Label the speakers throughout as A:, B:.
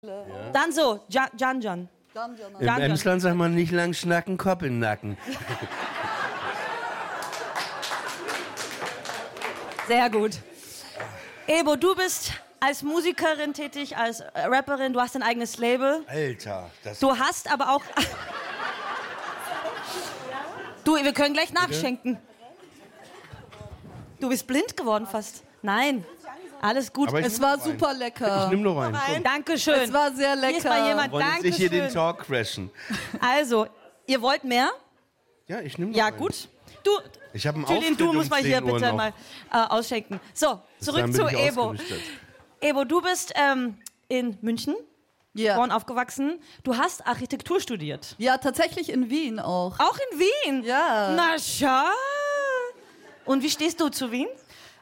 A: Ja.
B: Dann so, Jan.
A: Im Emsland sagt man nicht lang schnacken, Kopf in den Nacken.
B: Sehr gut. Ebo, du bist als Musikerin tätig, als Rapperin, du hast dein eigenes Label.
A: Alter,
B: Du hast aber auch... Du, wir können gleich nachschenken. Du bist blind geworden fast. Nein, alles gut.
C: Es war super lecker.
A: Ich nehme noch einen.
B: Dankeschön.
C: Es war sehr lecker.
B: Hier ist mal jemand.
A: Wollen jetzt nicht hier den
B: Dankeschön.
A: Talk crashen?
B: Also, ihr wollt mehr?
A: Ja, ich nehme noch
B: Ja,
A: einen.
B: gut. Du,
A: Ich habe einen
B: Julian,
A: Auftritt
B: du musst mal
A: 10
B: hier
A: Uhr
B: bitte
A: noch.
B: mal ausschenken. So, zurück
A: Dann
B: zu
A: bin ich
B: Ebo.
A: ausgenüchtert.
B: Ebo, du bist in München geboren, aufgewachsen. Du hast Architektur studiert.
C: Ja, tatsächlich in Wien auch.
B: Auch in Wien?
C: Ja.
B: Na schau. Und wie stehst du zu Wien?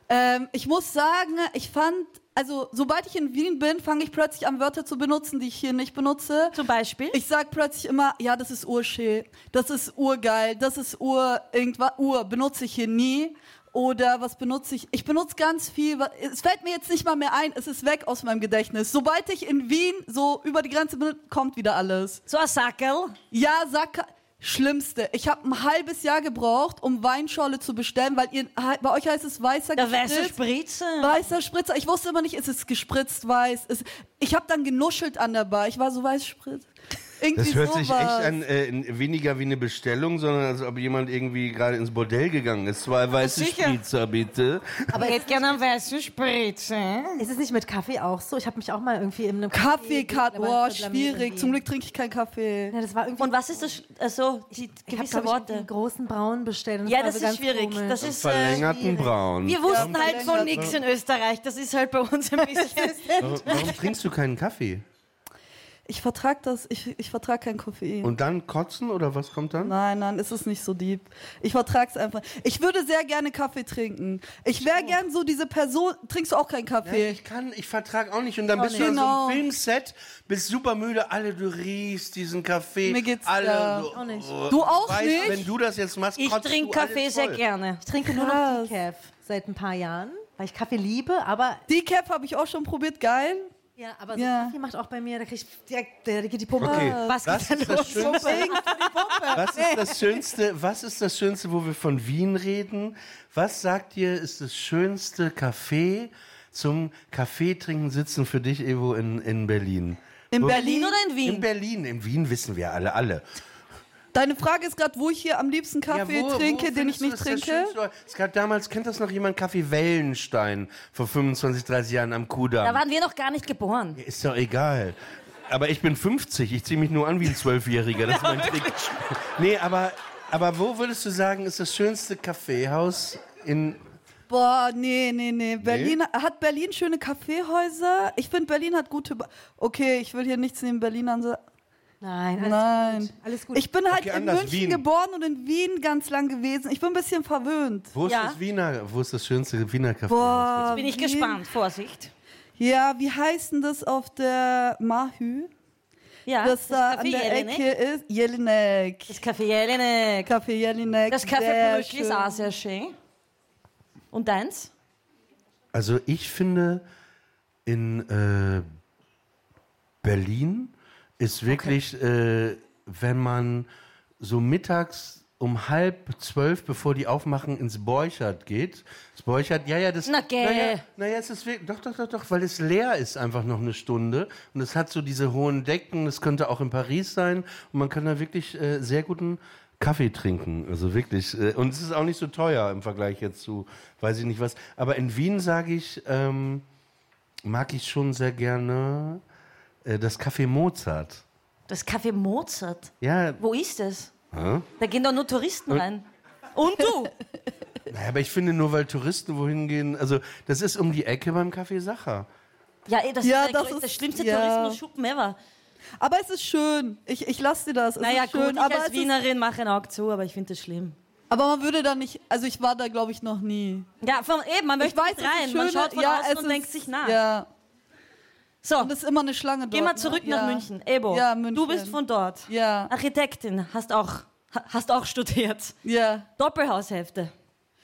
C: Ich muss sagen, ich fand, also sobald ich in Wien bin, fange ich plötzlich an, Wörter zu benutzen, die ich hier nicht benutze.
B: Zum Beispiel?
C: Ich sag plötzlich immer, ja, das ist urschee, das ist urgeil, das ist irgendwas, benutze ich hier nie. Oder was benutze ich? Ich benutze ganz viel. Es fällt mir jetzt nicht mal mehr ein. Es ist weg aus meinem Gedächtnis. Sobald ich in Wien so über die Grenze bin, kommt wieder alles.
B: So ein Sackerl?
C: Ja, Schlimmste. Ich habe ein halbes Jahr gebraucht, um Weinschorle zu bestellen, weil bei euch heißt es weißer
B: Der
C: gespritzt.
B: weiße Spritze.
C: Weißer Spritzer. Ich wusste immer nicht, ist es gespritzt weiß. Ich habe dann genuschelt an der Bar. Ich war so weiß spritz. Irgendwie
A: Das hört sich
C: sowas.
A: echt an, weniger wie eine Bestellung, sondern als ob jemand irgendwie gerade ins Bordell gegangen ist. 2 weiße
B: Sicher.
A: Spritzer, bitte.
B: Aber ich hätte gerne einen weißen Spritze.
D: Ist es nicht mit Kaffee auch so? Ich habe mich auch mal irgendwie in einem
C: Boah, schwierig. Zum Glück trinke ich keinen Kaffee.
D: Ja, das war irgendwie.
B: Und was ist das, also die
D: Ich habe
B: gewisse Worte?
D: einen großen Braun bestellt. Und
B: Ja,
D: war
B: das
D: so
B: ist
D: ganz
B: schwierig.
D: komisch.
B: Das ist,
A: Verlängerten Braun.
B: wir wussten
C: Ja,
B: halt von
C: verlängert,
B: nichts in Österreich. Das ist halt bei uns ein bisschen...
A: Warum trinkst du keinen Kaffee?
C: Ich vertrag das. Ich vertrag kein Koffein.
A: Und dann kotzen oder was kommt dann?
C: Nein, es ist nicht so deep. Ich vertrag's einfach. Ich würde sehr gerne Kaffee trinken. Ich wäre gern so diese Person. Trinkst du auch keinen Kaffee?
A: Ich vertrag auch nicht. Und dann bist du an so
C: Genau.
A: einem Filmset, bist super müde, du riechst diesen Kaffee.
C: Mir geht's
A: alle
C: da.
A: so,
D: Auch nicht.
C: Du auch
A: weißt,
C: nicht?
A: Wenn du das jetzt machst,
B: Ich
A: kotzt
B: trinke
A: du alles
B: Kaffee sehr
A: voll.
B: gerne.
D: Ich trinke nur noch
C: Krass.
D: Decaf seit ein paar Jahren, weil ich Kaffee liebe, aber
C: Decaf habe ich auch schon probiert. Geil.
D: ja, aber so
C: Ja.
D: Kaffee macht auch bei mir, da krieg ich direkt, da geht die Pumpe.
A: Okay,
B: Was
A: was
B: geht
A: ist
B: da
A: das
B: los?
A: Schönste? Was ist das Schönste, wo wir von Wien reden? Was sagt ihr, ist das schönste Café zum Kaffee trinken sitzen für dich, Evo, in Berlin?
C: In
B: Berlin oder in Wien?
A: In Berlin. In Wien wissen wir alle.
C: Deine Frage ist gerade, wo ich hier am liebsten Kaffee trinke, den ich
A: findest du,
C: nicht
A: ist das
C: trinke.
A: Schönste? Es gab damals, kennt das noch jemand, Kaffee Wellenstein vor 25, 30 Jahren am Kudamm.
B: Da waren wir noch gar nicht geboren.
A: Ist doch egal. Aber ich bin 50, ich ziehe mich nur an wie ein 12-Jähriger, das ist mein Trick. Nee, aber wo würdest du sagen, ist das schönste Kaffeehaus in...
C: Boah, nee. Hat Berlin schöne Kaffeehäuser? Ich finde, Berlin hat gute... Okay, ich will hier nichts neben Berlin ansagen.
D: Nein, alles
C: Nein.
D: gut. Alles gut.
C: Ich bin halt
A: Okay,
C: in
A: anders,
C: München
A: Wien.
C: geboren und in Wien ganz lang gewesen. Ich bin ein bisschen verwöhnt.
A: Wo ist
B: Ja.
A: wo ist das schönste Wiener Kaffeehaus?
C: Boah,
B: Bin ich
C: Wien.
B: gespannt. Vorsicht.
C: Ja, wie heißt denn das auf der Mahü?
B: Ja,
C: Das da an
B: Café
C: der
B: Jelinek.
C: Ecke ist? Jelinek.
B: Das Café Jelinek.
C: Café Jelinek.
B: Das Café
C: sehr
B: Brückli ist
C: schön.
B: auch sehr schön. Und deins?
A: Also ich finde, in Berlin ist wirklich, wenn man so mittags um 11:30, bevor die aufmachen, ins Borchert geht. Das Borchert, das...
B: Na, gell.
A: Naja, es ist wirklich, doch, weil es leer ist einfach noch eine Stunde. Und es hat so diese hohen Decken, das könnte auch in Paris sein. Und man kann da wirklich sehr guten Kaffee trinken. Also wirklich. Und es ist auch nicht so teuer im Vergleich jetzt zu, weiß ich nicht was. Aber in Wien, sage ich, mag ich schon sehr gerne das Café Mozart.
B: Das Café Mozart.
A: Ja,
B: Wo ist das?
A: hä?
B: Da gehen doch nur Touristen rein. Und du?
A: Naja, aber ich finde, nur weil Touristen wohin gehen, also das ist um die Ecke beim Café Sacher.
B: Ja, das
C: Ja,
B: ist
C: das
B: der
C: ist-
B: schlimmste
C: ja.
B: Tourismus-Schuppen ever.
C: Aber es ist schön. Ich lasse dir das. Es
B: Naja,
C: ist
B: gut,
C: schön.
B: ich
C: Aber,
B: als Wienerin mache ein Auge zu, aber ich finde das schlimm.
C: aber man würde da nicht. Also ich war da, glaube ich, noch nie.
B: Ja, eben, man möchte nicht
C: es ist
B: rein. Man
C: schöner-
B: schaut von
C: ja,
B: außen
C: es
B: und
C: ist-
B: denkt sich nach.
C: Ja.
B: So,
C: Und es ist immer eine Schlange dort.
B: geh mal
C: ne?
B: zurück
C: ja.
B: nach München. Ebo,
C: Ja, München.
B: du bist von dort.
C: Ja.
B: Architektin, hast auch studiert.
C: Ja.
B: Doppelhaushälfte.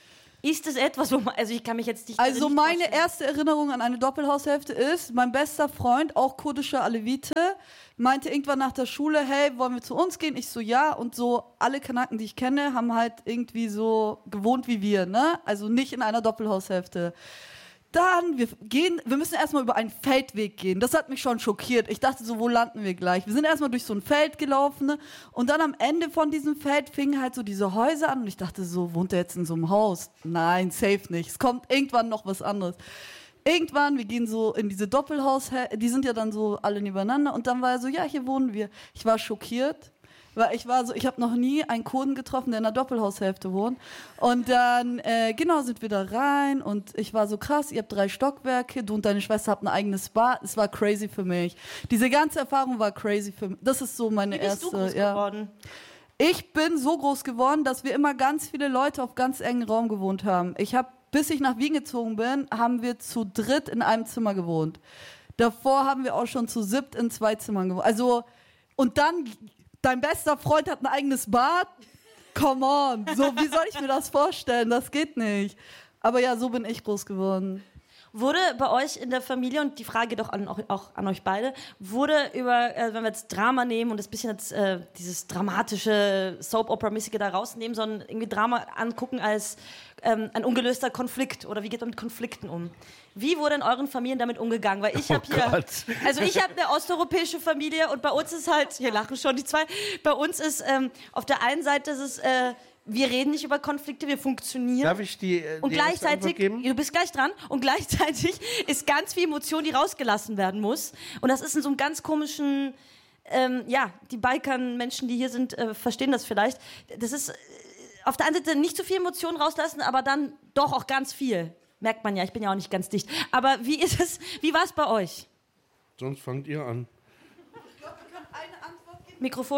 B: Ist es etwas, also ich kann mich jetzt nicht...
C: Also
B: nicht
C: meine
B: vorstellen.
C: erste Erinnerung an eine Doppelhaushälfte ist, mein bester Freund, auch kurdischer Alevite, meinte irgendwann nach der Schule, hey, wollen wir zu uns gehen? Ich so, ja. Und so alle Kanaken, die ich kenne, haben halt irgendwie so gewohnt wie wir, ne? Also nicht in einer Doppelhaushälfte. Dann, wir müssen erstmal über einen Feldweg gehen. Das hat mich schon schockiert. Ich dachte so, wo landen wir gleich? Wir sind erstmal durch so ein Feld gelaufen, ne? Und dann am Ende von diesem Feld fingen halt so diese Häuser an und ich dachte so, wohnt er jetzt in so einem Haus? Nein, safe nicht. Es kommt irgendwann noch was anderes. Irgendwann, wir gehen so in diese die sind ja dann so alle nebeneinander und dann war er so, ja, hier wohnen wir. Ich war schockiert, weil ich habe noch nie einen Kurden getroffen, der in einer Doppelhaushälfte wohnt. Und dann, sind wir da rein und ich war so krass, ihr habt 3 Stockwerke, du und deine Schwester habt ein eigenes Bad. Es war crazy für mich. Diese ganze Erfahrung war crazy für mich. Das ist so meine
B: Wie bist
C: erste.
B: du groß geworden?
C: Ich bin so groß geworden, dass wir immer ganz viele Leute auf ganz engen Raum gewohnt haben. Bis ich nach Wien gezogen bin, haben wir zu dritt in einem Zimmer gewohnt. Davor haben wir auch schon zu 7 in 2 Zimmern gewohnt. Also, und dann, dein bester Freund hat ein eigenes Bad? Come on. So, wie soll ich mir das vorstellen? Das geht nicht. Aber ja, so bin ich groß geworden.
B: Wurde bei euch in der Familie, und die Frage doch auch an euch beide, wurde über, wenn wir jetzt Drama nehmen und das bisschen jetzt, dieses dramatische Soap-Opera-mäßige da rausnehmen, sondern irgendwie Drama angucken als ein ungelöster Konflikt oder wie geht man mit Konflikten um? Wie wurde in euren Familien damit umgegangen? Weil ich habe ich habe eine osteuropäische Familie und bei uns ist halt, hier lachen schon die zwei, bei uns ist auf der einen Seite ist es wir reden nicht über Konflikte, wir funktionieren.
A: Darf ich die
B: und
A: erste Antwort
B: gleichzeitig,
A: geben?
B: du bist gleich dran, und gleichzeitig ist ganz viel Emotion, die rausgelassen werden muss. Und das ist in so einem ganz komischen, die Balkan-Menschen, die hier sind, verstehen das vielleicht. Das ist auf der einen Seite nicht zu viel Emotionen rauslassen, aber dann doch auch ganz viel. Merkt man ja, ich bin ja auch nicht ganz dicht. Aber wie war es bei euch?
A: Sonst fangt ihr an.
C: Ich glaube, wir können eine Antwort geben.
B: Mikrofon?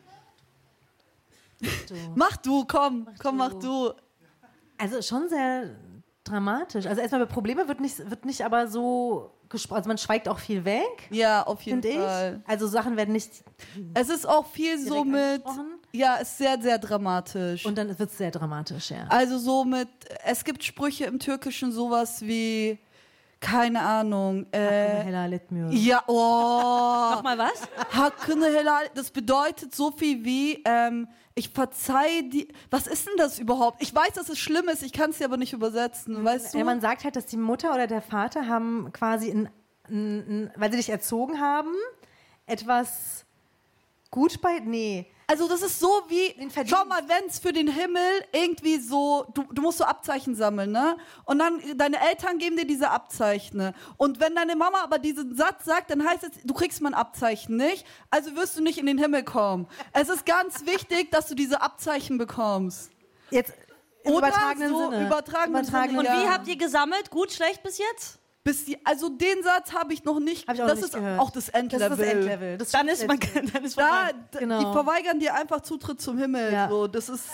C: Mach du, komm, mach du.
D: Also schon sehr dramatisch. Also erstmal über Probleme wird nicht aber so gesprochen. Also man schweigt auch viel weg.
C: Ja, auf jeden
D: Finde
C: Fall.
D: ich. Also Sachen werden nicht.
C: Es ist auch viel so mit.
D: angesprochen.
C: Ja, ist sehr, sehr dramatisch.
D: Und dann wird es sehr dramatisch, ja.
C: Also so mit. Es gibt Sprüche im Türkischen, sowas wie. Keine Ahnung.
D: Hella Letmür.
C: Ja,
B: Nochmal was?
C: Hakkını helal. Das bedeutet so viel wie. Ich verzeih die. Was ist denn das überhaupt? Ich weiß, dass es schlimm ist, ich kann es dir aber nicht übersetzen. Weißt du?
D: Ja, man sagt halt, dass die Mutter oder der Vater haben quasi, weil sie dich erzogen haben, etwas gut bei. Nee.
C: Also das ist so wie, schau mal, wenn es für den Himmel irgendwie so, du musst so Abzeichen sammeln, ne? Und dann, deine Eltern geben dir diese Abzeichen. Und wenn deine Mama aber diesen Satz sagt, dann heißt es, du kriegst mein Abzeichen nicht, also wirst du nicht in den Himmel kommen. Es ist ganz wichtig, dass du diese Abzeichen bekommst.
D: Jetzt im
C: Oder
D: übertragenen
C: so
D: Sinne.
C: übertragenen Sinne,
B: Und
C: ja.
B: wie habt ihr gesammelt? Gut, schlecht bis jetzt?
C: Also den Satz habe ich noch nicht.
D: Hab ich auch
C: das
D: nicht
C: ist
D: gehört.
C: auch das Endlevel.
D: Das ist das Endlevel.
B: Dann ist man vorbei.
C: Die verweigern dir einfach Zutritt zum Himmel.
D: Ja.
C: So, das ist.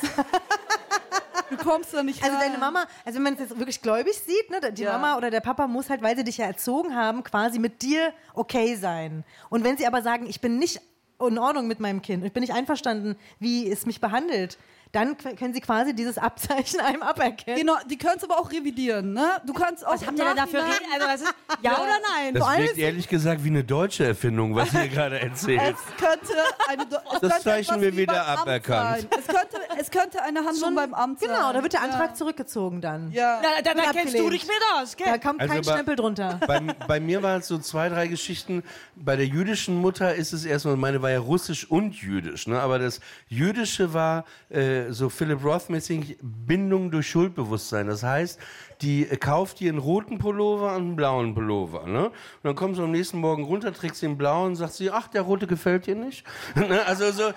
C: Du kommst da nicht
D: Also
C: rein.
D: deine Mama, also wenn man es jetzt wirklich gläubig sieht, ne, die Mama oder der Papa muss halt, weil sie dich ja erzogen haben, quasi mit dir okay sein. Und wenn sie aber sagen, ich bin nicht in Ordnung mit meinem Kind, ich bin nicht einverstanden, wie es mich behandelt, dann können sie quasi dieses Abzeichen einem aberkennen.
C: Genau, die können es aber auch revidieren, ne? Du kannst auch.
B: Was habt ihr denn dafür
C: Nachhinein-
B: reden? Also das ist ja oder nein?
A: Das wirkt ehrlich gesagt wie eine deutsche Erfindung, was ihr gerade erzählt.
C: Es könnte es
A: Das
C: könnte
A: Zeichen
C: etwas
A: wir
C: wie
A: wieder
C: beim Amt
A: aberkannt.
C: sein. Es könnte eine Handlung beim Amt sein.
D: Genau, da wird der Antrag zurückgezogen dann.
C: Ja.
B: Dann
D: Wird
B: kennst du
D: abgelehnt.
B: dich mit aus, gell?
D: Da kommt
A: Also
D: kein
A: bei-
D: Stempel drunter.
A: Bei mir waren es so 2, 3 Geschichten. Bei der jüdischen Mutter ist es erstmal, meine war ja russisch und jüdisch, ne? Aber das Jüdische war so Philip Roth-mäßig Bindung durch Schuldbewusstsein. Das heißt, die kauft dir einen roten Pullover und einen blauen Pullover, ne? Und dann kommst du am nächsten Morgen runter, trägst den blauen und sagst sie, ach, der rote gefällt dir nicht. Ne? Also so,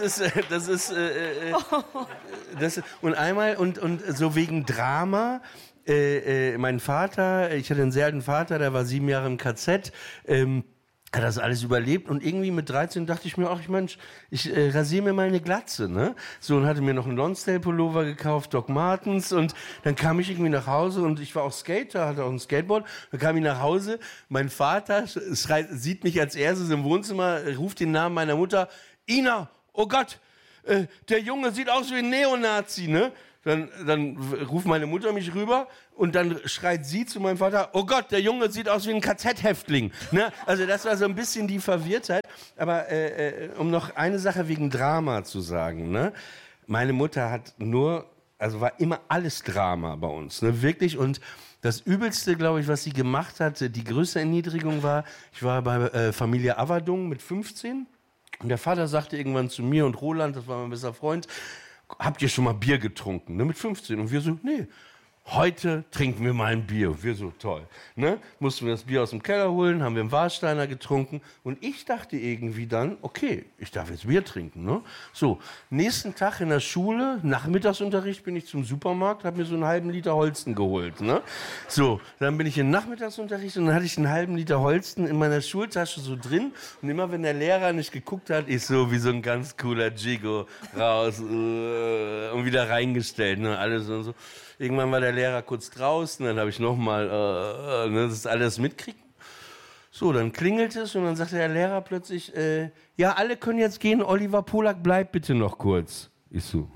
A: und einmal und so wegen Drama. Mein Vater, ich hatte einen sehr alten Vater, der war 7 Jahre im KZ, hat das alles überlebt und irgendwie mit 13 dachte ich mir, ach Mensch, ich rasiere mir mal eine Glatze, ne? So, und hatte mir noch einen Lonsdale-Pullover gekauft, Doc Martens, und dann kam ich irgendwie nach Hause und ich war auch Skater, hatte auch ein Skateboard, dann kam ich nach Hause, mein Vater sieht mich als erstes im Wohnzimmer, ruft den Namen meiner Mutter, Ina, oh Gott, der Junge sieht aus wie ein Neonazi, ne? Dann ruft meine Mutter mich rüber und dann schreit sie zu meinem Vater, oh Gott, der Junge sieht aus wie ein KZ-Häftling. Ne? Also das war so ein bisschen die Verwirrtheit. Aber um noch eine Sache wegen Drama zu sagen. Ne? Meine Mutter war immer alles Drama bei uns. Ne? Wirklich. Und das Übelste, glaube ich, was sie gemacht hat, die größte Erniedrigung war, ich war bei Familie Averdung mit 15 und der Vater sagte irgendwann zu mir und Roland, das war mein bester Freund, habt ihr schon mal Bier getrunken? Ne, mit 15. Und wir so, nee, heute trinken wir mal ein Bier. Und wir so, toll. Ne? Mussten wir das Bier aus dem Keller holen, haben wir im Warsteiner getrunken. Und ich dachte irgendwie dann, okay, ich darf jetzt Bier trinken. Ne? So, nächsten Tag in der Schule, Nachmittagsunterricht, bin ich zum Supermarkt, habe mir so einen halben Liter Holsten geholt. Ne? So, dann bin ich in den Nachmittagsunterricht und dann hatte ich einen halben Liter Holsten in meiner Schultasche so drin. Und immer wenn der Lehrer nicht geguckt hat, ich so wie so ein ganz cooler Jigo raus und wieder reingestellt. Ne? Alles und so. Irgendwann war der Lehrer kurz draußen, dann habe ich nochmal das alles mitkriegen. So, dann klingelt es und dann sagte der Lehrer plötzlich, ja, alle können jetzt gehen, Oliver Polak, bleib bitte noch kurz. Ich so,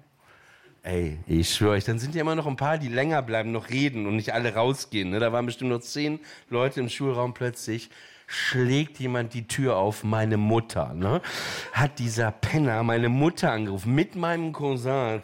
A: Ey, ich schwöre euch, dann sind ja immer noch ein paar, die länger bleiben, noch reden und nicht alle rausgehen. Ne? Da waren bestimmt noch 10 Leute im Schulraum plötzlich. Schlägt jemand die Tür auf, meine Mutter, ne? Hat dieser Penner meine Mutter angerufen, mit meinem Cousin,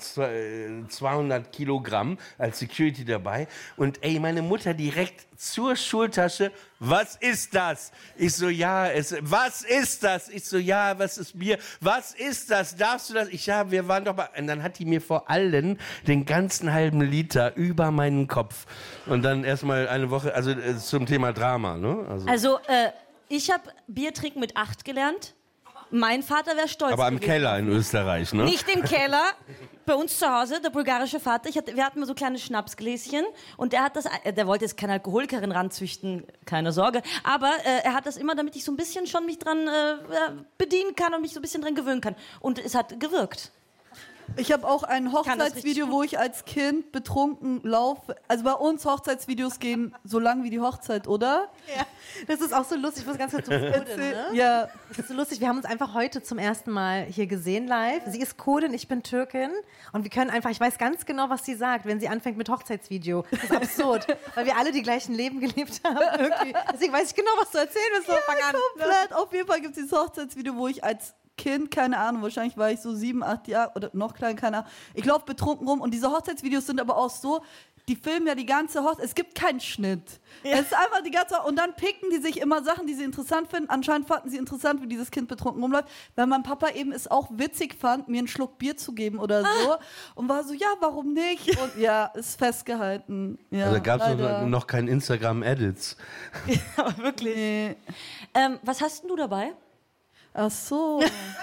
A: 200 Kilogramm als Security dabei. Und ey, meine Mutter direkt zur Schultasche, was ist das? Ich so, ja, was ist das? Ich so, ja, was ist Bier? Was ist das? Darfst du das? Wir waren doch mal, und dann hat die mir vor allen den ganzen halben Liter über meinen Kopf. Und dann erstmal eine Woche, also zum Thema Drama, ne?
B: Also ich habe Bier trinken mit 8 gelernt. Mein Vater wäre stolz.
A: Aber im Keller in Österreich, ne?
B: Nicht im Keller. Bei uns zu Hause, der bulgarische Vater, wir hatten mal so kleine Schnapsgläschen und der wollte jetzt keine Alkoholikerin ranzüchten, keine Sorge, aber er hat das immer, damit ich so ein bisschen schon mich dran bedienen kann und mich so ein bisschen dran gewöhnen kann. Und es hat gewirkt.
C: Ich habe auch ein Hochzeitsvideo, wo ich als Kind betrunken laufe. Also bei uns Hochzeitsvideos gehen so lang wie die Hochzeit, oder?
D: Ja, das ist auch so lustig. Ich muss ganz kurz zum Kurdin, ne?
C: Ja.
D: Das ist so lustig. Wir haben uns einfach heute zum ersten Mal hier gesehen live. Sie ist Kurdin, ich bin Türkin. Und wir können einfach, ich weiß ganz genau, was sie sagt, wenn sie anfängt mit Hochzeitsvideo. Das ist absurd, weil wir alle die gleichen Leben gelebt haben. Irgendwie. Deswegen weiß ich genau, was du erzählen willst.
C: Ja, fang an. Komplett. Auf jeden Fall gibt es dieses Hochzeitsvideo, wo ich als Kind, keine Ahnung, wahrscheinlich war ich so 7, 8 Jahre oder noch klein, keine Ahnung. Ich laufe betrunken rum und diese Hochzeitsvideos sind aber auch so, die filmen ja die ganze Hochzeit, es gibt keinen Schnitt. Ja. Es ist einfach die ganze und dann picken die sich immer Sachen, die sie interessant finden. Anscheinend fanden sie interessant, wie dieses Kind betrunken rumläuft, weil mein Papa eben es auch witzig fand, mir einen Schluck Bier zu geben oder so und war so, ja, warum nicht? Und ja, ist festgehalten. Ja,
A: also gab es noch kein Instagram-Edits.
B: Ja, aber wirklich. Nee. Was hast denn du dabei?
C: Ach so.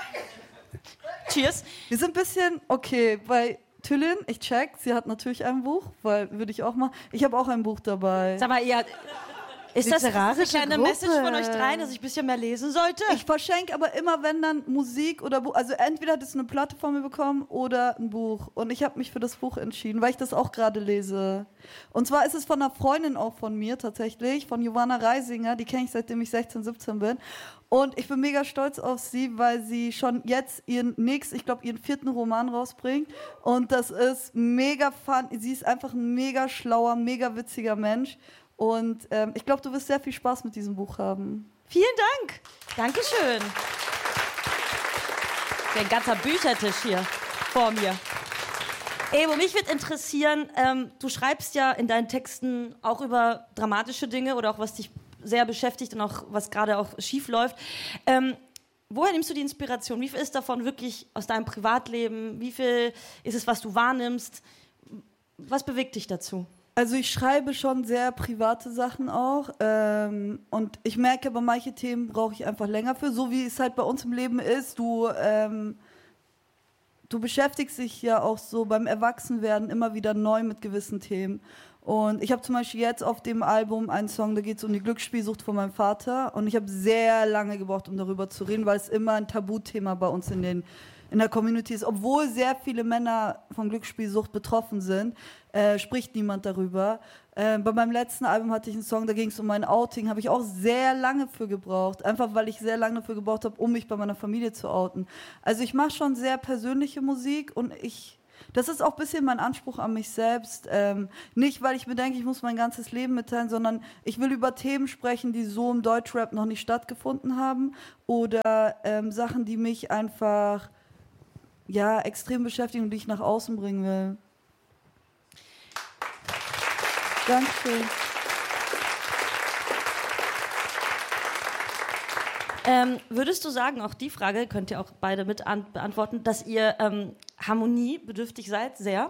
B: Cheers.
C: Wir sind ein bisschen, okay, bei Tülin, ich check, sie hat natürlich ein Buch, weil würde ich auch machen. Ich habe auch ein Buch dabei.
B: Sag mal, ist das eine kleine Message von euch dreien, dass ich ein bisschen mehr lesen sollte?
C: Ich verschenke aber immer, wenn dann Musik oder Buch. Also entweder hat es eine Platte von mir bekommen oder ein Buch. Und ich habe mich für das Buch entschieden, weil ich das auch gerade lese. Und zwar ist es von einer Freundin auch von mir tatsächlich, von Giovanna Reisinger. Die kenne ich, seitdem ich 16, 17 bin. Und ich bin mega stolz auf sie, weil sie schon jetzt ihren 4. Roman rausbringt. Und das ist mega fun. Sie ist einfach ein mega schlauer, mega witziger Mensch. Und ich glaube, du wirst sehr viel Spaß mit diesem Buch haben.
B: Vielen Dank. Dankeschön. Ein ganzer Büchertisch hier vor mir. Evo, mich würde interessieren, du schreibst ja in deinen Texten auch über dramatische Dinge oder auch was dich sehr beschäftigt und auch was gerade auch schief läuft. Woher nimmst du die Inspiration? Wie viel ist davon wirklich aus deinem Privatleben? Wie viel ist es, was du wahrnimmst? Was bewegt dich dazu?
C: Also ich schreibe schon sehr private Sachen auch und ich merke, bei manchen Themen brauche ich einfach länger für, so wie es halt bei uns im Leben ist. Du beschäftigst dich ja auch so beim Erwachsenwerden immer wieder neu mit gewissen Themen. Und ich habe zum Beispiel jetzt auf dem Album einen Song, da geht es um die Glücksspielsucht von meinem Vater und ich habe sehr lange gebraucht, um darüber zu reden, weil es immer ein Tabuthema bei uns in der Community ist. Obwohl sehr viele Männer von Glücksspielsucht betroffen sind, spricht niemand darüber. Bei meinem letzten Album hatte ich einen Song, da ging es um mein Outing, habe ich auch sehr lange für gebraucht. Einfach weil ich sehr lange dafür gebraucht habe, um mich bei meiner Familie zu outen. Also ich mache schon sehr persönliche Musik und ich Das ist auch ein bisschen mein Anspruch an mich selbst. Nicht, weil ich mir denke, ich muss mein ganzes Leben mitteilen, sondern ich will über Themen sprechen, die so im Deutschrap noch nicht stattgefunden haben oder Sachen, die mich einfach extrem beschäftigen und die ich nach außen bringen will. Dankeschön.
B: Würdest du sagen, auch die Frage könnt ihr auch beide mit beantworten, dass ihr harmoniebedürftig seid, sehr?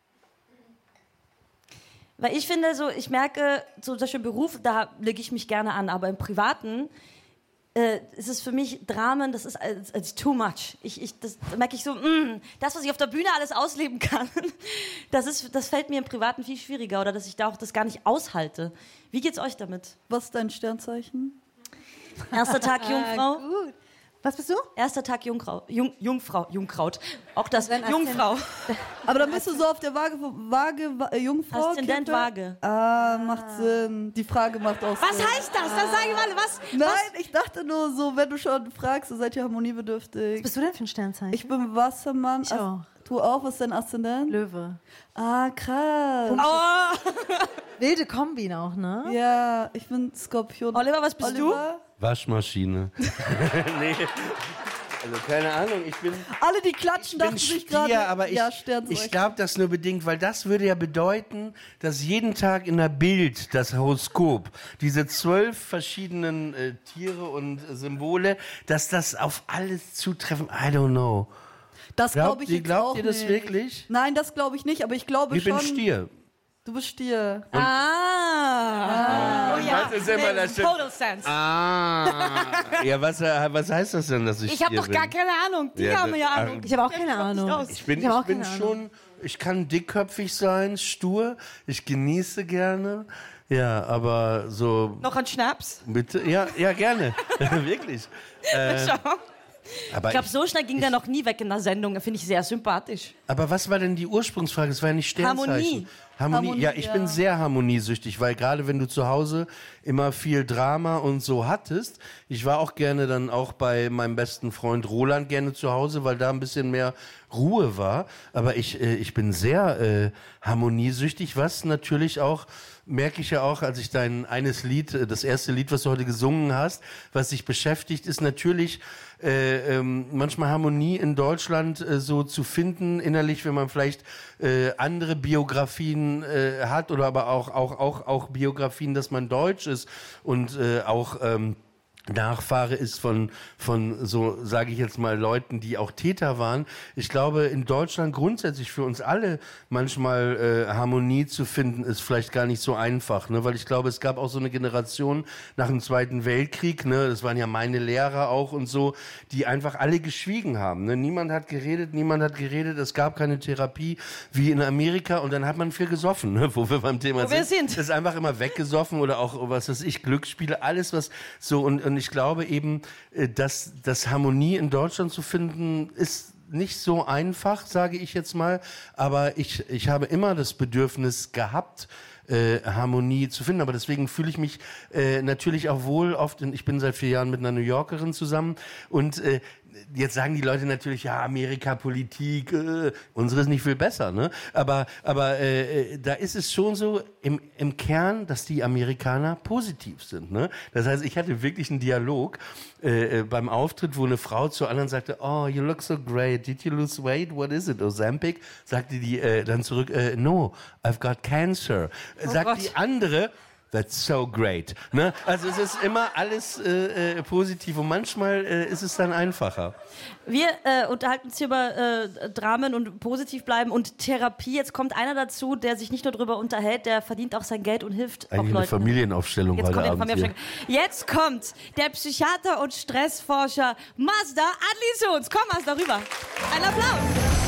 B: Weil ich finde, ich merke, so solche Beruf, da lege ich mich gerne an, aber im Privaten ist es für mich Dramen, das ist it's too much. Das merke ich so, das, was ich auf der Bühne alles ausleben kann, das fällt mir im Privaten viel schwieriger oder dass ich da auch das gar nicht aushalte. Wie geht's euch damit?
C: Was ist dein Sternzeichen?
B: Erster Tag Jungfrau.
D: Gut. Was bist du?
B: Erster Tag Jungkraut. Auch das Jungfrau.
C: Aber dann bist du so auf der Waage Jungfrau.
B: Aszendent
C: Kippe?
B: Waage.
C: Macht Sinn. Die Frage macht auch Sinn.
B: Was heißt das? Dann sagen wir alle, was?
C: Nein, ich dachte nur so, wenn du schon fragst, seid ihr harmoniebedürftig.
D: Was bist du denn für ein Sternzeichen?
C: Ich bin Wassermann.
D: Ich auch.
C: Du auch? Was ist dein Aszendent?
D: Löwe.
C: Krass.
B: Oh.
D: Wilde Kombi auch, ne?
C: Ja, ich bin Skorpion.
B: Oliver, was bist du?
A: Waschmaschine. Nee. Also keine Ahnung, ich bin...
C: Alle, die klatschen, dachten sich gerade,
A: aber ich glaube das nur bedingt, weil das würde ja bedeuten, dass jeden Tag in der Bild das Horoskop, diese 12 verschiedenen Tiere und Symbole, dass das auf alles zutreffen, I don't know.
C: Das glaube ich jetzt
A: Glaubt
C: auch
A: ihr das
C: nicht.
A: Wirklich?
C: Nein, das glaube ich nicht, aber ich glaube
A: Ich
C: schon...
A: bin Stier.
C: Du bist Stier.
B: Oh ja.
A: Das ist immer das
B: Total sense.
A: Ja, was heißt das denn, dass ich
B: Ich habe
A: Stier
B: doch gar
A: bin?
B: keine Ahnung. Die
A: Ja,
B: haben ja Ahnung.
D: Ich habe auch keine Ahnung.
A: Ich bin
D: Ich hab auch keine
A: schon, ich kann dickköpfig sein, stur, ich genieße gerne. Ja, aber so...
B: Noch ein Schnaps?
A: Bitte? Ja, gerne. Wirklich. Aber
B: Ich glaube, so schnell ging der noch nie weg in der Sendung. Finde ich sehr sympathisch.
A: Aber was war denn die Ursprungsfrage? Es war ja nicht Sternzeichen. Harmonie. Ja, ich bin sehr harmoniesüchtig, weil gerade wenn du zu Hause immer viel Drama und so hattest, ich war auch gerne dann auch bei meinem besten Freund Roland gerne zu Hause, weil da ein bisschen mehr Ruhe war. Aber ich bin sehr harmoniesüchtig, was natürlich auch, merke ich ja auch, als ich dein eines Lied, das erste Lied, was du heute gesungen hast, was dich beschäftigt, ist natürlich manchmal Harmonie in Deutschland so zu finden, innerlich, wenn man vielleicht andere Biografien hat oder aber auch Biografien, dass man deutsch ist und auch Nachfahre ist von so, sage ich jetzt mal, Leuten, die auch Täter waren. Ich glaube, in Deutschland grundsätzlich für uns alle manchmal Harmonie zu finden, ist vielleicht gar nicht so einfach, ne? Weil ich glaube, es gab auch so eine Generation nach dem Zweiten Weltkrieg, ne? Das waren ja meine Lehrer auch und so, die einfach alle geschwiegen haben, ne? Niemand hat geredet, es gab keine Therapie wie in Amerika und dann hat man viel gesoffen, ne? Wo wir beim Thema sind. Das ist einfach immer weggesoffen oder auch, was weiß ich, Glücksspiele, alles was so und ich glaube eben, dass Harmonie in Deutschland zu finden, ist nicht so einfach, sage ich jetzt mal. Aber ich habe immer das Bedürfnis gehabt, Harmonie zu finden. Aber deswegen fühle ich mich natürlich auch wohl oft, und ich bin seit 4 Jahren mit einer New Yorkerin zusammen und jetzt sagen die Leute natürlich, ja, Amerika, Politik, unsere ist nicht viel besser, ne? Aber da ist es schon so im Kern, dass die Amerikaner positiv sind, ne? Das heißt, ich hatte wirklich einen Dialog beim Auftritt, wo eine Frau zur anderen sagte, oh, you look so great, did you lose weight, what is it, Ozempic? Sagte die dann zurück, no, I've got cancer. Sagt die andere, that's so great. Ne? Also es ist immer alles positiv und manchmal ist es dann einfacher.
B: Wir unterhalten uns hier über Dramen und positiv bleiben und Therapie. Jetzt kommt einer dazu, der sich nicht nur darüber unterhält, der verdient auch sein Geld und hilft
A: Eigentlich
B: auch Leuten.
A: eine Familienaufstellung
B: Jetzt
A: heute
B: kommt,
A: Abend hier.
B: Jetzt kommt der Psychiater und Stressforscher Mazda Adli zu uns. Komm, Mazda, rüber. Ein Applaus.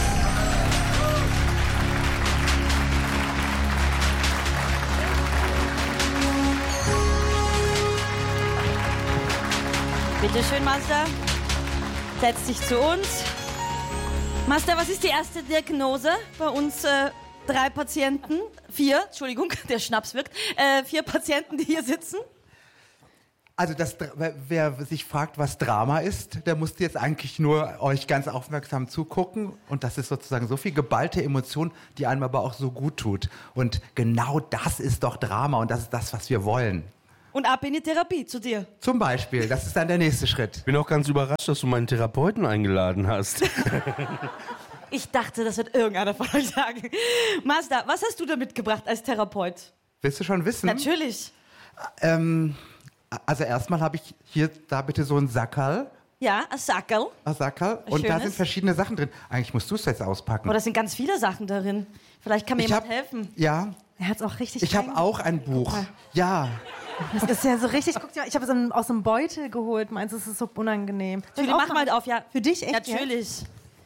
B: Bitte schön, Mazda. Setz dich zu uns. Mazda, was ist die erste Diagnose bei uns? 3 Patienten, 4, Entschuldigung, der Schnaps wirkt. 4 Patienten, die hier sitzen.
E: Also wer sich fragt, was Drama ist, der muss jetzt eigentlich nur euch ganz aufmerksam zugucken. Und das ist sozusagen so viel geballte Emotion, die einem aber auch so gut tut. Und genau das ist doch Drama und das ist das, was wir wollen.
B: Und ab in die Therapie zu dir.
E: Zum Beispiel, das ist dann der nächste Schritt.
A: Ich bin auch ganz überrascht, dass du meinen Therapeuten eingeladen hast.
B: Ich dachte, das wird irgendeiner von euch sagen. Mazda, was hast du da mitgebracht als Therapeut?
E: Willst du schon wissen?
B: Natürlich.
E: Also erstmal habe ich hier, da bitte so ein Sackerl.
B: Ja, ein Sackerl.
E: Ein Sackerl. Und da
B: schönes.
E: sind verschiedene Sachen drin. Eigentlich musst du es jetzt auspacken.
B: Oh, da sind ganz viele Sachen darin. Vielleicht kann mir jemand helfen.
E: Ja,
D: Er hat es auch richtig.
E: ich habe auch ein Buch. Ja.
D: Das ist ja so richtig. Guck dir mal, ich habe es aus einem Beutel geholt. Meinst du, es ist so unangenehm?
B: Julie, mach mal auf, ja.
D: Für dich echt?
B: Natürlich.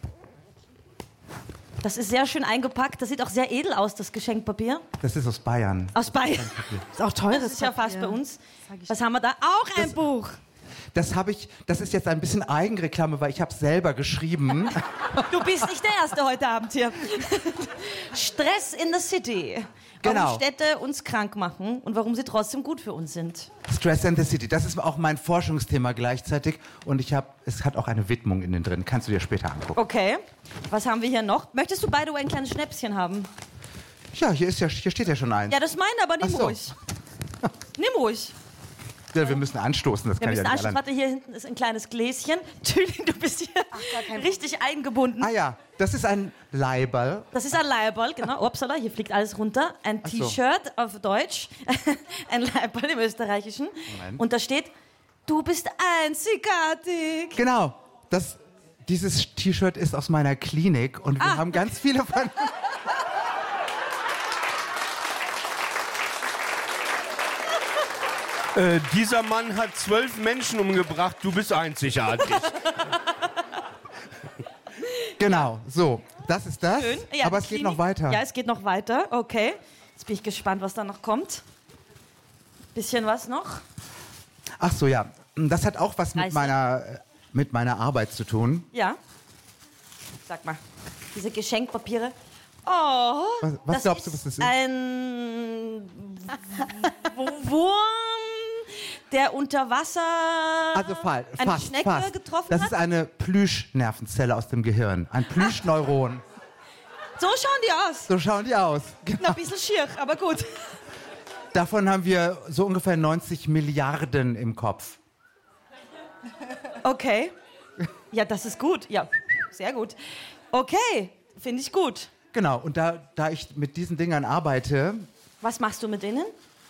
B: Das ist sehr schön eingepackt. Das sieht auch sehr edel aus, das Geschenkpapier.
E: Das ist aus Bayern.
B: Aus Bayern.
D: Ist auch teures.
B: Das ist ja fast bei uns. Was haben wir da? Auch ein Buch.
E: Das ist jetzt ein bisschen Eigenreklame, weil ich habe es selber geschrieben.
B: Du bist nicht der Erste heute Abend hier. Stress in the City.
E: Genau.
B: Warum Städte uns krank machen und warum sie trotzdem gut für uns sind.
E: Stress in the City, das ist auch mein Forschungsthema gleichzeitig. Und es hat auch eine Widmung innen drin. Kannst du dir später angucken.
B: Okay. Was haben wir hier noch? Möchtest du by the way ein kleines Schnäpschen haben?
E: Ja, hier steht ja schon eins.
B: Ja, das meine, aber nimm
E: Ach so.
B: ruhig. Nimm ruhig.
E: Ja, wir müssen anstoßen, das
B: Wir
E: kann ich
B: müssen
E: ja nicht
B: anstoßen.
E: allein.
B: Warte, hier hinten ist ein kleines Gläschen. Tüling, du bist hier richtig eingebunden.
E: Ah ja, das ist ein Leiberl.
B: Das ist ein Leiberl, genau. Upsala, hier fliegt alles runter. Ein
E: Ach so.
B: T-Shirt auf Deutsch. Ein Leiberl im Österreichischen.
E: Moment.
B: Und da steht, du bist einzigartig.
E: Genau, dieses T-Shirt ist aus meiner Klinik und wir haben ganz viele von...
A: Dieser Mann hat 12 Menschen umgebracht, du bist einzigartig.
E: Genau, so, das ist das.
B: Schön. Ja,
E: aber
B: die
E: es geht
B: Klinik-
E: noch weiter.
B: Ja, es geht noch weiter. Okay. Jetzt bin ich gespannt, was da noch kommt. Bisschen was noch.
E: Ach so, ja. Das hat auch was mit
B: Reiß.
E: mit meiner Arbeit zu tun.
B: Ja. Sag mal, diese Geschenkpapiere. Oh,
E: Was glaubst du, was das ist?
B: Ein Wurm, der unter Wasser
E: Also
B: eine
E: fast,
B: Schnecke
E: fast.
B: getroffen
E: Das
B: hat.
E: ist eine Plüschnervenzelle aus dem Gehirn. Ein Plüschneuron.
B: So schauen die aus.
E: So schauen die aus.
B: Na, ein bisschen schier, aber gut.
E: Davon haben wir so ungefähr 90 Milliarden im Kopf.
B: Okay. Ja, das ist gut. Ja, sehr gut. Okay, finde ich gut.
E: Genau, und da ich mit diesen Dingern arbeite,
B: Was machst du mit denen?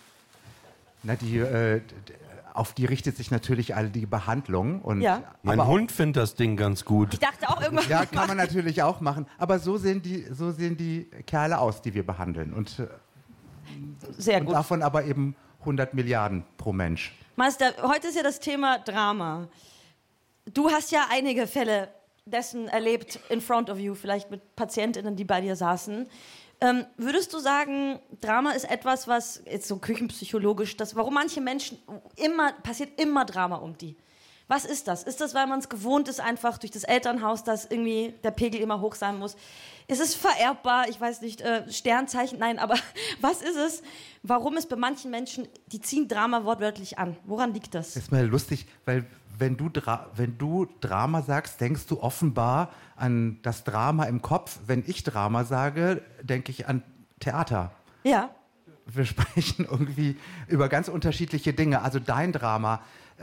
E: auf die richtet sich natürlich alle die Behandlung. Und
B: Ja.
A: Mein
E: aber
A: Hund findet das Ding ganz gut.
B: Ich dachte auch irgendwann.
E: Ja, kann man natürlich auch machen. Aber so sehen die Kerle aus, die wir behandeln. Und
B: Sehr
E: und
B: gut.
E: davon aber eben 100 Milliarden pro Mensch.
B: Meister, heute ist ja das Thema Drama. Du hast ja einige Fälle dessen erlebt in front of you, vielleicht mit PatientInnen, die bei dir saßen. Würdest du sagen, Drama ist etwas, was jetzt so küchenpsychologisch, warum manche Menschen passiert immer Drama um die? Was ist das? Ist das, weil man es gewohnt ist, einfach durch das Elternhaus, dass irgendwie der Pegel immer hoch sein muss? Ist es vererbbar? Ich weiß nicht, Sternzeichen? Nein, aber was ist es? Warum ist bei manchen Menschen, die ziehen Drama wortwörtlich an? Woran liegt das?
E: Das ist mal lustig, weil wenn du Drama sagst, denkst du offenbar an das Drama im Kopf. Wenn ich Drama sage, denke ich an Theater.
B: Ja.
E: Wir sprechen irgendwie über ganz unterschiedliche Dinge. Also dein Drama.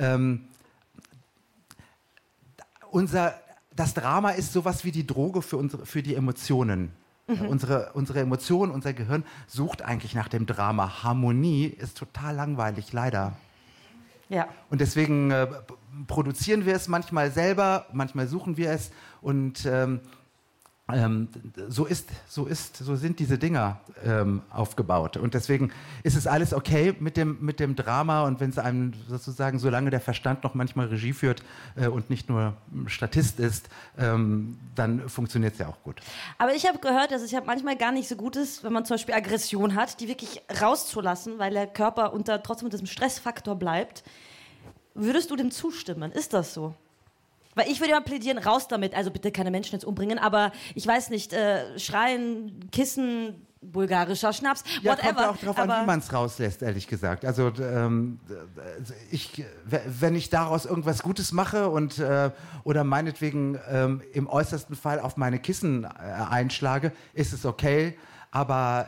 E: Das Drama ist sowas wie die Droge für die Emotionen. Unsere Emotionen, unser Gehirn sucht eigentlich nach dem Drama. Harmonie ist total langweilig, leider.
B: Ja.
E: Und deswegen produzieren wir es manchmal selber, manchmal suchen wir es und so sind diese Dinger aufgebaut. Und deswegen ist es alles okay mit dem Drama und wenn es einem sozusagen, solange der Verstand noch manchmal Regie führt und nicht nur Statist ist, dann funktioniert es ja auch gut.
B: Aber ich habe gehört, dass es ja manchmal gar nicht so gut ist, wenn man zum Beispiel Aggression hat, die wirklich rauszulassen, weil der Körper trotzdem unter diesem Stressfaktor bleibt. Würdest du dem zustimmen? Ist das so? Weil ich würde ja plädieren, raus damit. Also bitte keine Menschen jetzt umbringen, aber ich weiß nicht, schreien, kissen, bulgarischer Schnaps,
E: Ja,
B: whatever.
E: kommt ja auch drauf an, wie man es rauslässt, ehrlich gesagt. Also wenn ich daraus irgendwas Gutes mache und oder meinetwegen im äußersten Fall auf meine Kissen einschlage, ist es okay. Aber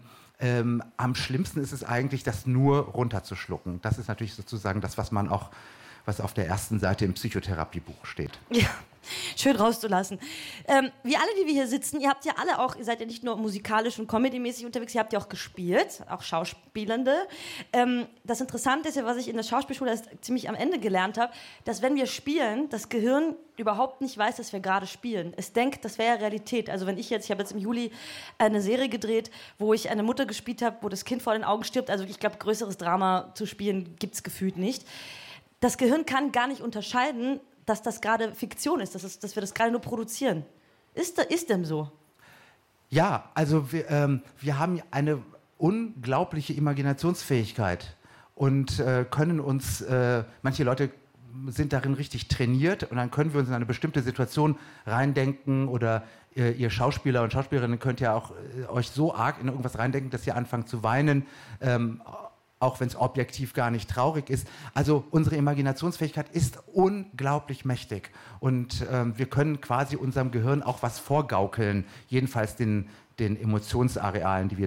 E: am schlimmsten ist es eigentlich, das nur runterzuschlucken. Das ist natürlich sozusagen das, was auf der ersten Seite im Psychotherapiebuch steht.
B: Ja, schön rauszulassen. Wir alle, die wir hier sitzen, ihr seid ja nicht nur musikalisch und comedymäßig unterwegs, ihr habt ja auch gespielt, auch Schauspielende. Das Interessante ist ja, was ich in der Schauspielschule erst ziemlich am Ende gelernt habe, dass wenn wir spielen, das Gehirn überhaupt nicht weiß, dass wir gerade spielen. Es denkt, das wäre ja Realität. Also ich habe jetzt im Juli eine Serie gedreht, wo ich eine Mutter gespielt habe, wo das Kind vor den Augen stirbt. Also ich glaube, größeres Drama zu spielen gibt es gefühlt nicht. Das Gehirn kann gar nicht unterscheiden, dass das gerade Fiktion ist, dass wir das gerade nur produzieren. Ist dem so?
E: Ja, also wir haben eine unglaubliche Imaginationsfähigkeit und können uns, manche Leute sind darin richtig trainiert und dann können wir uns in eine bestimmte Situation reindenken oder ihr Schauspieler und Schauspielerinnen könnt ja auch euch so arg in irgendwas reindenken, dass ihr anfangt zu weinen, auch wenn es objektiv gar nicht traurig ist. Also unsere Imaginationsfähigkeit ist unglaublich mächtig und wir können quasi unserem Gehirn auch was vorgaukeln, jedenfalls den Emotionsarealen, die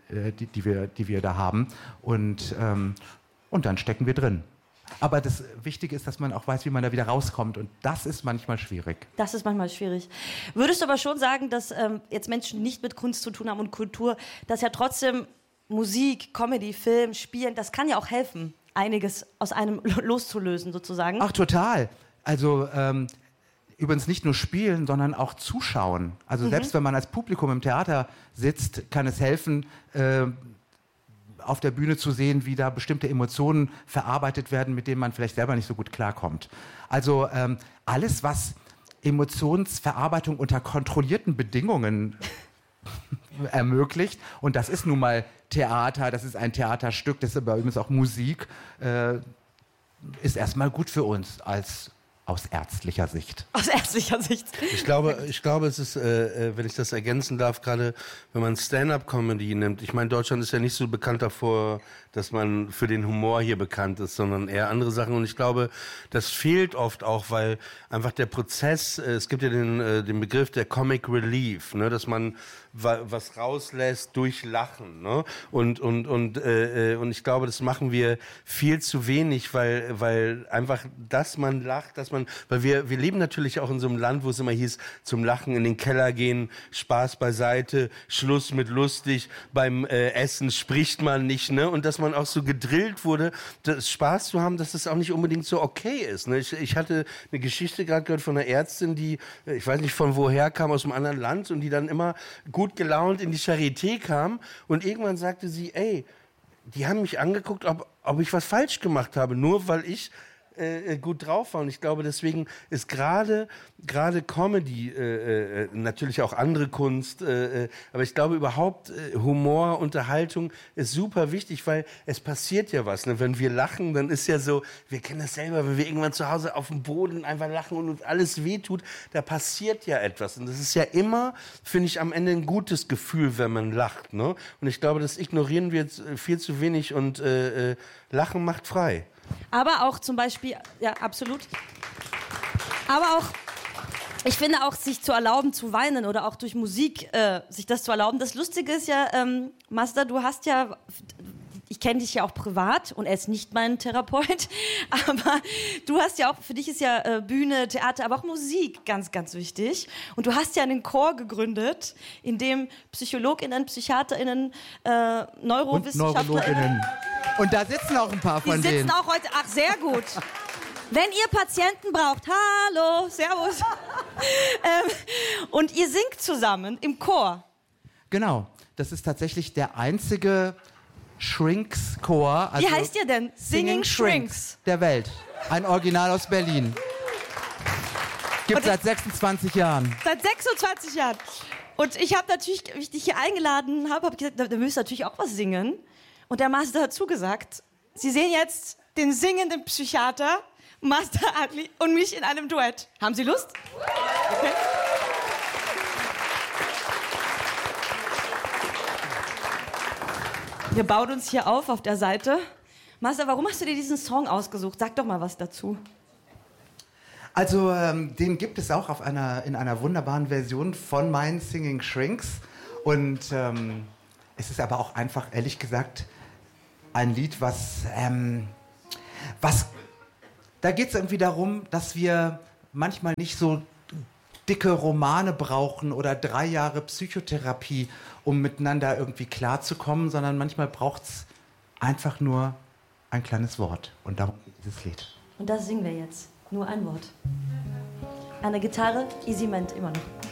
E: wir da haben und dann stecken wir drin. Aber das Wichtige ist, dass man auch weiß, wie man da wieder rauskommt. Und das ist manchmal schwierig.
B: Das ist manchmal schwierig. Würdest du aber schon sagen, dass jetzt Menschen, die nicht mit Kunst zu tun haben und Kultur, dass ja trotzdem Musik, Comedy, Film, Spielen, das kann ja auch helfen, einiges aus einem loszulösen sozusagen?
E: Ach, total. Also übrigens nicht nur spielen, sondern auch zuschauen. Also selbst wenn man als Publikum im Theater sitzt, kann es helfen, auf der Bühne zu sehen, wie da bestimmte Emotionen verarbeitet werden, mit denen man vielleicht selber nicht so gut klarkommt. Also alles, was Emotionsverarbeitung unter kontrollierten Bedingungen ermöglicht, und das ist nun mal Theater, das ist ein Theaterstück, das ist aber übrigens auch Musik, ist erstmal gut für uns aus ärztlicher Sicht.
B: Aus ärztlicher Sicht.
A: Ich glaube, es ist, wenn ich das ergänzen darf, gerade wenn man Stand-up-Comedy nimmt. Ich meine, Deutschland ist ja nicht so bekannt davor, dass man für den Humor hier bekannt ist, sondern eher andere Sachen. Und ich glaube, das fehlt oft auch, weil einfach der Prozess, es gibt ja den Begriff der Comic Relief, ne, dass man was rauslässt durch Lachen. Ne? Und ich glaube, das machen wir viel zu wenig, weil einfach, dass man lacht, weil wir leben natürlich auch in so einem Land, wo es immer hieß, zum Lachen in den Keller gehen, Spaß beiseite, Schluss mit lustig, beim Essen spricht man nicht, ne? Und dass man auch so gedrillt wurde, das Spaß zu haben, dass das auch nicht unbedingt so okay ist. Ne? Ich hatte eine Geschichte gerade gehört von einer Ärztin, die, ich weiß nicht von woher kam, aus einem anderen Land und die dann immer gut gelaunt in die Charité kam und irgendwann sagte sie, ey, die haben mich angeguckt, ob ich was falsch gemacht habe, nur weil ich gut drauf war. Und ich glaube, deswegen ist gerade Comedy, natürlich auch andere Kunst, aber ich glaube überhaupt Humor, Unterhaltung ist super wichtig, weil es passiert ja was. Ne? Wenn wir lachen, dann ist ja so, wir kennen das selber, wenn wir irgendwann zu Hause auf dem Boden einfach lachen und uns alles wehtut, da passiert ja etwas. Und das ist ja immer, finde ich, am Ende ein gutes Gefühl, wenn man lacht. Ne? Und ich glaube, das ignorieren wir jetzt viel zu wenig und Lachen macht frei.
B: Aber auch zum Beispiel, ja, absolut. Aber auch, ich finde auch, sich zu erlauben zu weinen oder auch durch Musik sich das zu erlauben. Das Lustige ist ja, Mazda, du hast ja, ich kenne dich ja auch privat und er ist nicht mein Therapeut, aber du hast ja auch, für dich ist ja Bühne, Theater, aber auch Musik ganz, ganz wichtig. Und du hast ja einen Chor gegründet, in dem PsychologInnen, PsychiaterInnen, NeurowissenschaftlerInnen.
E: Und da sitzen auch ein paar von denen.
B: Die sitzen auch heute, ach, sehr gut. Wenn ihr Patienten braucht, hallo, servus. Und ihr singt zusammen im Chor.
E: Genau, das ist tatsächlich der einzige Shrinks-Chor. Also
B: wie heißt ihr denn? Singing Shrinks.
E: Der Welt. Ein Original aus Berlin. Gibt seit 26 Jahren.
B: Seit 26 Jahren. Und ich habe natürlich, wie ich dich hier eingeladen habe, gesagt, da müsst ihr natürlich auch was singen. Und der Master hat zugesagt, Sie sehen jetzt den singenden Psychiater, Master Adli und mich in einem Duett. Haben Sie Lust? Okay. Wir bauen uns hier auf der Seite. Marcel, warum hast du dir diesen Song ausgesucht? Sag doch mal was dazu.
E: Also, den gibt es auch in einer wunderbaren Version von meinen Singing Shrinks. Und es ist aber auch einfach, ehrlich gesagt, ein Lied, da geht es irgendwie darum, dass wir manchmal nicht so dicke Romane brauchen oder 3 Jahre Psychotherapie, um miteinander irgendwie klarzukommen, sondern manchmal braucht es einfach nur ein kleines Wort. Und darum geht dieses Lied.
B: Und das singen wir jetzt. Nur ein Wort. Eine Gitarre, Easy meint immer noch.